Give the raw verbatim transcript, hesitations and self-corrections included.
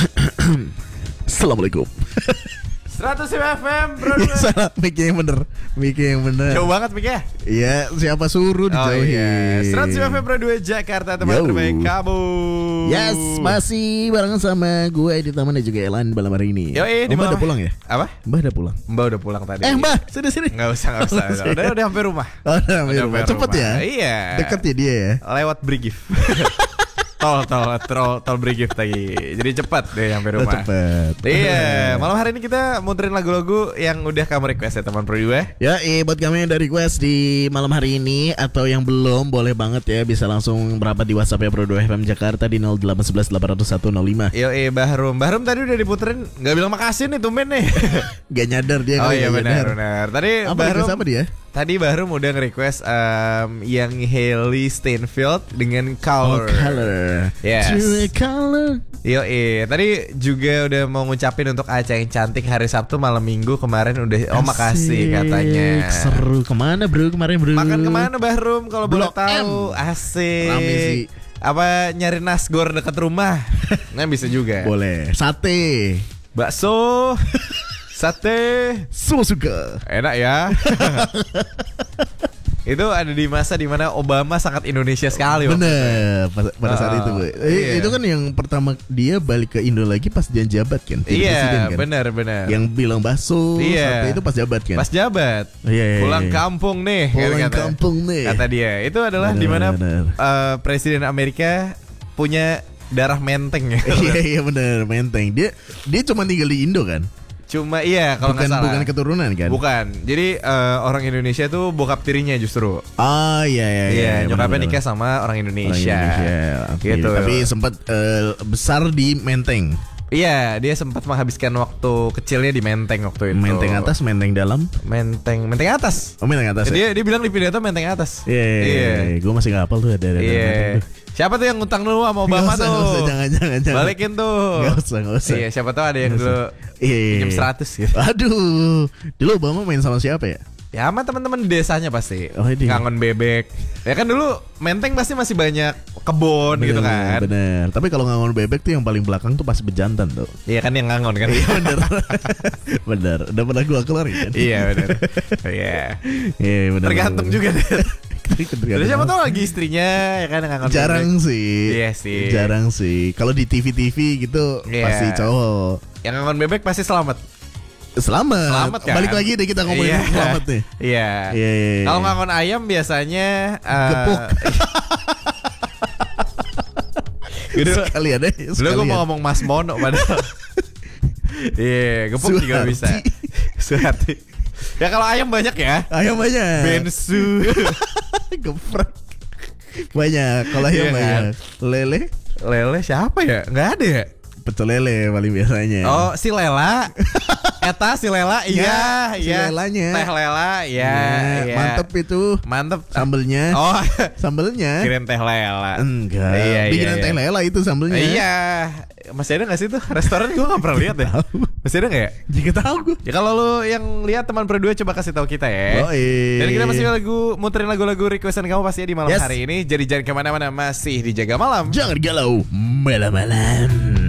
Assalamualaikum. seratus F M bro. Salah, mic-nya yang bener. Mic-nya yang bener. Jauh banget mic-nya. Iya, siapa suruh dijauhin. Oh iya, seratus F M Bro dua Jakarta, teman Yo. terbaik kamu. Yes, masih bareng sama gue di taman dan juga Elan malam hari ini. Yo, eh, di Mbak mana? udah pulang ya? Apa? Mbak udah pulang. Mbak udah pulang tadi. Eh Mbak, sini sini. Nggak usah, nggak usah. udah, udah, udah sampai rumah. Oh, udah sampai Udah rumah. sampai Cepet rumah. ya? Iya. Deket ya dia ya? Lewat Brigif. tol, tol, tol, tol Brigif tadi. Jadi cepat deh sampai Oh, rumah. cepet. Iya, malam hari ini kita muterin lagu-lagu yang udah kamu request ya teman Pro dua. Ya, eh, buat kami yang dari request di malam hari ini atau yang belum, boleh banget ya bisa langsung merapat di WhatsApp ya Pro dua F M Jakarta di nol delapan satu satu delapan nol satu nol lima. Yo, eh Bahrum. Bahrum tadi udah diputerin, nggak bilang makasih nih tumben nih. Gak nyadar dia. Oh kali iya gak benar nyadar. benar. Tadi Apa Bahrum request apa dia? Tadi Bahrum udah nge-request um, yang Hailey Steinfeld dengan Color. Oh, color. Yes. True color. Yo, eh tadi juga udah mau ngucapin untuk Aca yang cantik hari Sabtu malam Minggu kemarin udah oh makasih Asik. katanya. Seru. Kemana bro kemarin bro? Makan kemana Bahrum kalau boleh Blok tahu? M. Asik. Rame sih. Apa nyari nasgor dekat rumah? Nggak bisa juga. Boleh. Sate. Bakso. Sate. Semua suka. Enak ya. Itu ada di masa dimana Obama sangat Indonesia sekali. Bener. Pada, pada saat Oh, itu gue. Eh, iya. Itu kan yang pertama dia balik ke Indo lagi pas dia jabat kan. Jadi presiden Iya, kan? benar benar. Yang bilang bakso. Iya. Sate itu pas jabat kan. Pas jabat. Iya, iya, Pulang iya. kampung nih. Pulang kata, kampung nih. Kata dia. Itu adalah Benar, dimana benar. uh, presiden Amerika punya darah menteng ya. Iya iya bener. Menteng. Dia dia cuma tinggal di Indo kan. Cuma iya kalau nggak Bukan salah. bukan keturunan kan. Bukan. Jadi uh, orang Indonesia tuh bokap tirinya justru. Ah iya iya Iya, nyokapnya bener, nikah bener. sama orang Indonesia. Orang Indonesia. Oke. Gitu. Tapi sempat eh, besar di Menteng. Iya, dia sempat menghabiskan waktu kecilnya di Menteng waktu itu. Menteng atas, Menteng dalam. Menteng, Menteng atas. Oh Menteng atas. Dia Ya? dia bilang di pidato Menteng atas. Iya, iya, iya. Gue masih gak hafal tuh ada ada Iya. Menteng tuh. Siapa tuh yang ngutang dulu sama Obama Nggak usah, tuh? nggak usah, jangan, jangan, jangan. Balikin tuh. Gak usah, gak usah. Iya, siapa tahu ada yang Nggak dulu usah. Iya, iya, pinjam iya. seratus gitu. Aduh, dulu Obama main sama siapa ya? Ya sama teman-teman di desanya pasti. Oh, ini. Ngangon bebek. Ya kan dulu Menteng pasti masih banyak kebun gitu kan. Bener. Tapi kalau ngangon bebek tuh yang paling belakang tuh pas bejantan tuh. Iya kan yang ngangon kan. Iya bener. Bener. Udah pernah gue keluar kan? Iya benar. Iya. Iya bener. Tergantung bener. juga deh. Tergantung. Terus siapa tahu lagi istrinya ya kan yang ngangon Jarang bebek. sih. Iya sih. Jarang sih. Kalau di T V T V gitu Iya. pasti cowok. Yang ngangon bebek pasti selamat. Selamat. Selamat kan. Balik lagi deh kita ngomongin Iya. selamat nih. Iya. Iya, iya, iya. Kalau ngangon ayam biasanya uh, Gepuk. Gitu. Sekalian deh. Dulu gue mau ngomong Mas Mono padahal. Iya, gepuk juga Suharti. bisa. Suharti. Ya kalau ayam banyak ya. Ayam banyak. Bensu. Geprek. Banyak. Kalau ayam Iya kan? banyak. Lele. Lele siapa ya? Nggak ada ya? Pecel lele paling biasanya. Oh, si Lela. Eta si Lela, iya, Ya, si iya. Lelanya. Teh Lela, iya, Ya, iya. mantep itu. Mantep. Sambelnya. Oh, Sambelnya. kirain Teh Lela. Enggak. Iya, iya, Bikinan iya. teh lela itu sambelnya. Iya. Masih ada gak sih tuh restoran? Gue gak pernah lihat ya. Tahu. Masih ada gak ya? Jika tahu gue. Ya kalau lu yang lihat teman berdua coba kasih tahu kita ya. Yoi. Dan kita masih lagu muterin lagu-lagu requestan kamu pasti di malam Yes. hari ini. Jadi jangan kemana-mana, masih dijaga malam. Jangan galau malam-malam.